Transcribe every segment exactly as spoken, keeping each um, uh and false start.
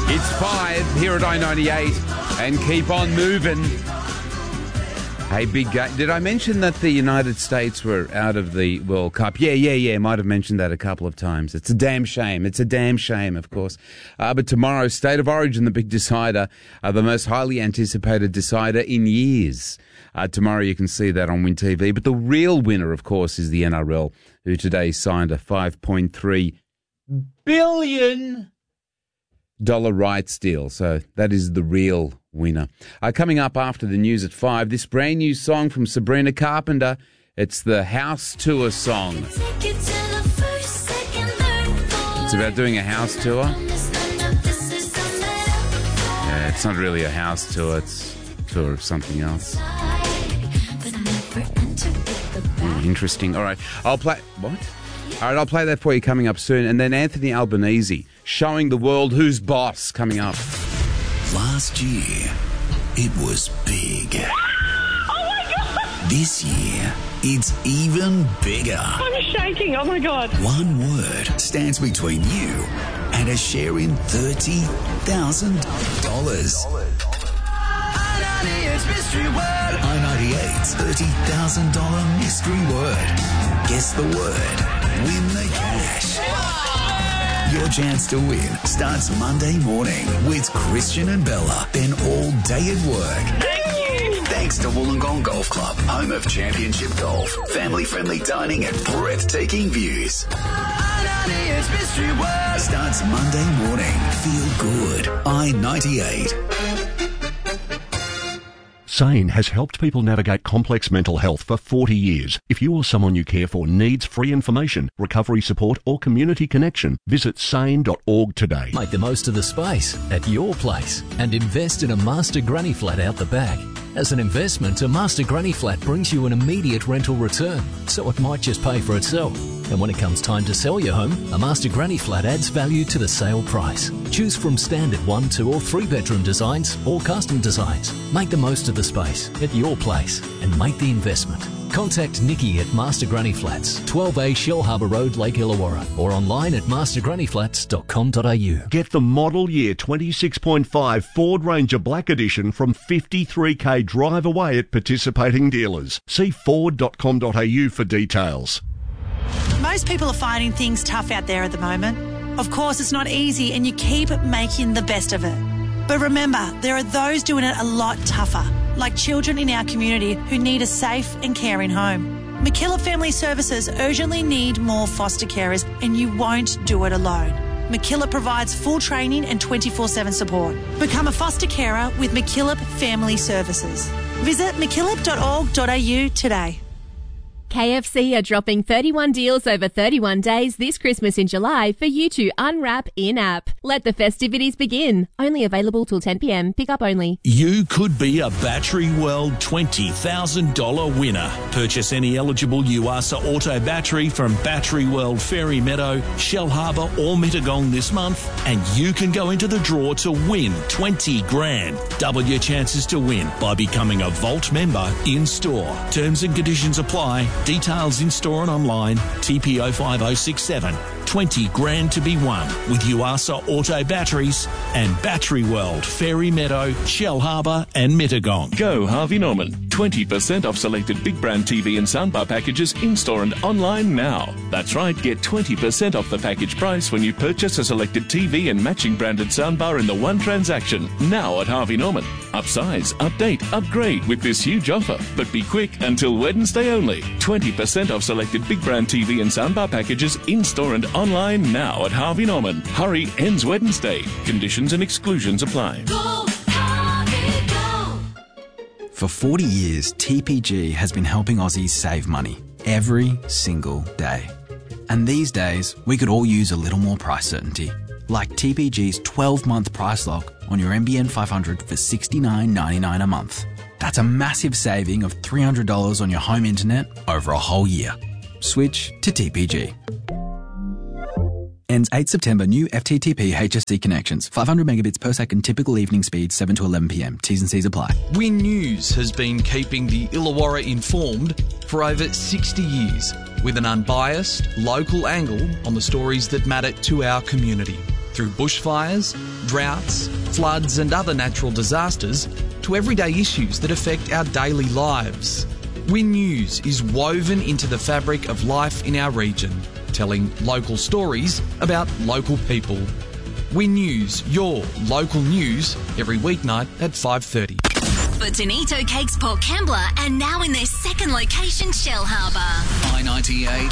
It's five here at I ninety-eight and keep on moving. Hey, big game. Did I mention that the United States were out of the World Cup? Yeah, yeah, yeah. Might have mentioned that a couple of times. It's a damn shame. It's a damn shame, of course. Uh, but tomorrow, State of Origin, the big decider, uh, the most highly anticipated decider in years. Uh, tomorrow you can see that on Win T V. But the real winner, of course, is the N R L, who today signed a five point three billion dollars rights deal. So that is the real winner. Uh, coming up after the news at five, this brand new song from Sabrina Carpenter. It's the House Tour song. It's about doing a house tour. Yeah, it's not really a house tour. It's a tour of something else. Mm, interesting. All right. I'll play... What? All right, I'll play that for you coming up soon. And then Anthony Albanese showing the world who's boss coming up. Last year, it was big. Oh my God! This year, it's even bigger. I'm shaking, oh my God. One word stands between you and a share in thirty thousand dollars. I ninety-eight's mystery word. I ninety-eight's thirty thousand dollars mystery word. Guess the word. Win the cash. Your chance to win starts Monday morning with Christian and Bella. Then all day at work. Thank you. Thanks to Wollongong Golf Club, home of championship golf, family-friendly dining and breathtaking views. I ninety-eight's mystery word starts Monday morning. Feel good. I ninety-eight. SANE has helped people navigate complex mental health for forty years. If you or someone you care for needs free information, recovery support or community connection, visit sane dot org today. Make the most of the space at your place and invest in a master granny flat out the back. As an investment, a master granny flat brings you an immediate rental return, so it might just pay for itself. And when it comes time to sell your home, a master granny flat adds value to the sale price. Choose from standard one, two or three bedroom designs or custom designs. Make the most of the space at your place and make the investment. Contact Nikki at Master Granny Flats, twelve A Shell Harbour Road, Lake Illawarra, or online at master granny flats dot com dot a u. Get the model year twenty-six point five Ford Ranger Black Edition from fifty-three k drive away at participating dealers. See ford dot com dot a u for details. Most people are finding things tough out there at the moment. Of course, it's not easy and you keep making the best of it. But remember, there are those doing it a lot tougher, like children in our community who need a safe and caring home. McKillop Family Services urgently need more foster carers and you won't do it alone. McKillop provides full training and twenty-four seven support. Become a foster carer with McKillop Family Services. Visit mckillop dot org dot a u today. K F C are dropping thirty-one deals over thirty-one days this Christmas in July for you to unwrap in-app. Let the festivities begin. Only available till ten p m. Pick up only. You could be a Battery World twenty thousand dollars winner. Purchase any eligible Yuasa Auto battery from Battery World Fairy Meadow, Shell Harbour or Mittagong this month and you can go into the draw to win twenty grand. Double your chances to win by becoming a Vault member in-store. Terms and conditions apply. Details in store and online. T P oh five oh six seven. twenty grand to be won with Yuasa Auto Batteries and Battery World, Fairy Meadow, Shell Harbour and Mittagong. Go Harvey Norman. twenty percent off selected big brand T V and soundbar packages in-store and online now. That's right, get twenty percent off the package price when you purchase a selected T V and matching branded soundbar in the one transaction. Now at Harvey Norman. Upsize, update, upgrade with this huge offer. But be quick until Wednesday only. twenty percent off selected big brand T V and soundbar packages in-store and online now at Harvey Norman. Hurry, ends Wednesday. Conditions and exclusions apply. Go, Harvey, go. For forty years, T P G has been helping Aussies save money every single day. And these days, we could all use a little more price certainty. Like T P G's twelve-month price lock on your N B N five hundred for sixty-nine ninety-nine a month. That's a massive saving of three hundred dollars on your home internet over a whole year. Switch to T P G. Ends eighth September. New F T T P H S D connections. five hundred megabits per second. Typical evening speed seven to eleven p m. T's and C's apply. Win News has been keeping the Illawarra informed for over sixty years with an unbiased, local angle on the stories that matter to our community. through bushfires, droughts, floods and other natural disasters to everyday issues that affect our daily lives. Win News is woven into the fabric of life in our region, telling local stories about local people. Win News, your local news, every weeknight at five thirty. Bonito Cakes Port Kembla and now in their second location, Shellharbour. I ninety-eight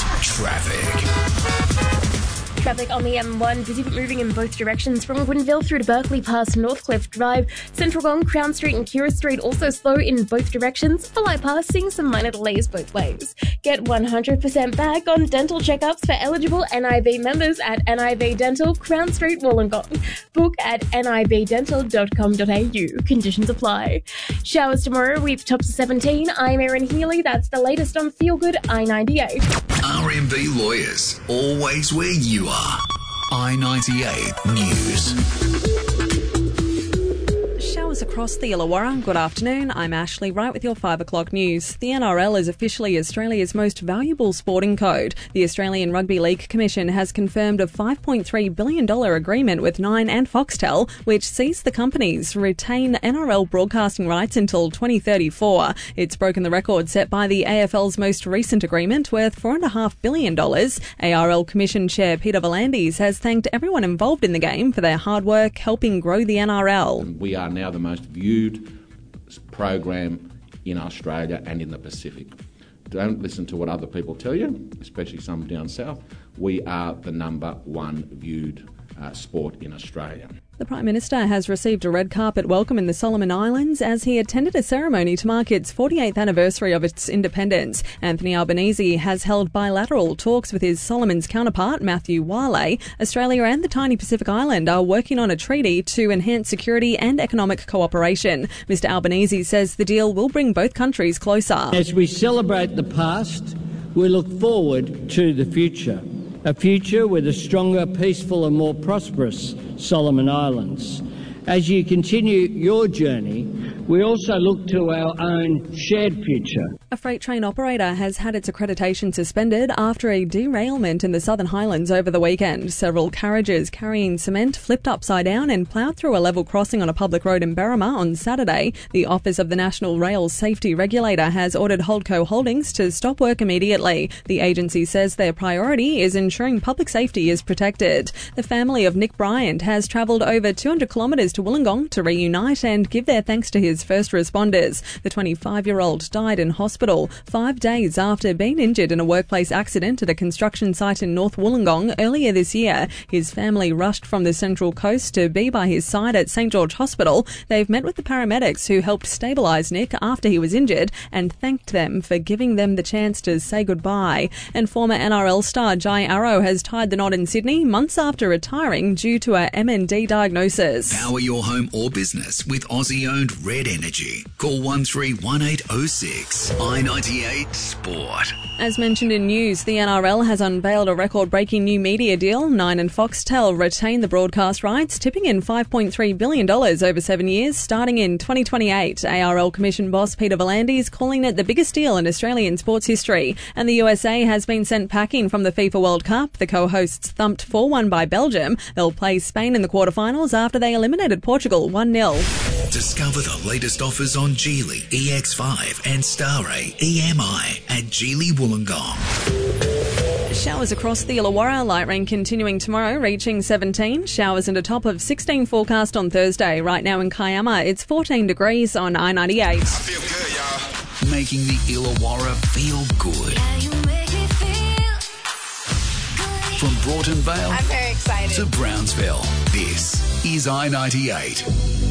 traffic. Traffic on the M one, busy but moving in both directions from Gwynville through to Berkeley past Northcliffe Drive. Central Gong, Crown Street and Kira Street also slow in both directions. For light pass, seeing some minor delays both ways. Get one hundred percent back on dental checkups for eligible N I B members at N I B Dental, Crown Street, Wollongong. Book at N I B dental dot com dot a u. Conditions apply. Showers tomorrow with tops of seventeen. I'm Erin Healy. That's the latest on Feel Good I ninety-eight. R M B Lawyers, always where you are. I ninety-eight News. Showers across the Illawarra. Good afternoon. I'm Ashley Wright with your five o'clock news. The N R L is officially Australia's most valuable sporting code. The Australian Rugby League Commission has confirmed a five point three billion dollars agreement with Nine and Foxtel, which sees the companies retain N R L broadcasting rights until twenty thirty-four. It's broken the record set by the A F L's most recent agreement worth four point five billion dollars. A R L Commission Chair Peter V'landys has thanked everyone involved in the game for their hard work helping grow the N R L. We are now the most viewed program in Australia and in the Pacific. Don't listen to what other people tell you, especially some down south. We are the number one viewed uh, sport in Australia. The Prime Minister has received a red carpet welcome in the Solomon Islands as he attended a ceremony to mark its forty-eighth anniversary of its independence. Anthony Albanese has held bilateral talks with his Solomons counterpart, Matthew Wale. Australia and the tiny Pacific island are working on a treaty to enhance security and economic cooperation. Mister Albanese says the deal will bring both countries closer. As we celebrate the past, we look forward to the future. A future with a stronger, peaceful and more prosperous Solomon Islands. As you continue your journey, we also look to our own shared future. A freight train operator has had its accreditation suspended after a derailment in the Southern Highlands over the weekend. Several carriages carrying cement flipped upside down and ploughed through a level crossing on a public road in Berrima on Saturday. The Office of the National Rail Safety Regulator has ordered Holdco Holdings to stop work immediately. The agency says their priority is ensuring public safety is protected. The family of Nick Bryant has travelled over two hundred kilometres to Wollongong to reunite and give their thanks to his first responders. The twenty-five-year-old died in hospital five days after being injured in a workplace accident at a construction site in North Wollongong earlier this year. His family rushed from the Central Coast to be by his side at St George Hospital. They've met with the paramedics who helped stabilise Nick after he was injured and thanked them for giving them the chance to say goodbye. And former N R L star Jai Arrow has tied the knot in Sydney months after retiring due to a M N D diagnosis. Power your home or business with Aussie-owned Red Energy. Call one three one eight oh six. I ninety-eight Sport. As mentioned in news, the N R L has unveiled a record-breaking new media deal. Nine and Foxtel retain the broadcast rights, tipping in five point three billion dollars over seven years, starting in twenty twenty-eight. A R L Commission boss Peter V'landys calling it the biggest deal in Australian sports history. And the U S A has been sent packing from the FIFA World Cup. The co-hosts thumped four one by Belgium. They'll play Spain in the quarterfinals after they eliminated Portugal one nil. Discover the latest offers on Geely E X five and Starray E M I at Geely Wollongong. Showers across the Illawarra, light rain continuing tomorrow, reaching seventeen. Showers and a top of sixteen forecast on Thursday. Right now in Kiama, it's fourteen degrees on I ninety-eight. I feel good, y'all. Making the Illawarra feel good. From Broughton Vale I'm very excited. to Brownsville, this is I ninety-eight.